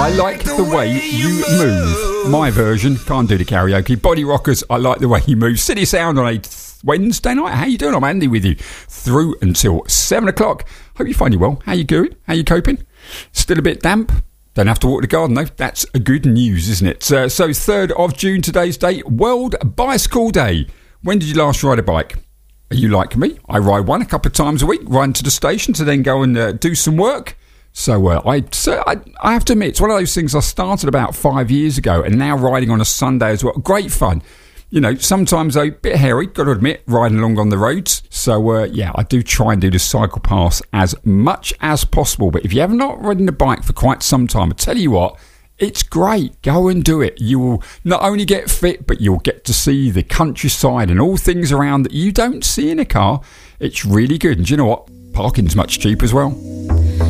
I like the way you move. My version, can't do the karaoke. Body Rockers, I like the way you move. City Sound on a Wednesday night. How you doing? I'm Andy with you through until 7 o'clock. Hope you find you well. How you going? How you coping? Still a bit damp? Don't have to walk the garden though. That's a good news, isn't it? So 3rd of June, today's date, World Bicycle Day. When did you last ride a bike? Are you like me? I ride one a couple of times a week, ride to the station to then go and do some work. So I have to admit, it's one of those things I started about 5 years ago and now riding on a Sunday as well. Great fun. You know, sometimes a bit hairy, got to admit, riding along on the roads. So, I do try and do the cycle pass as much as possible. But if you have not ridden a bike for quite some time, I tell you what, it's great. Go and do it. You will not only get fit, but you'll get to see the countryside and all things around that you don't see in a car. It's really good. And do you know what? Parking's much cheaper as well.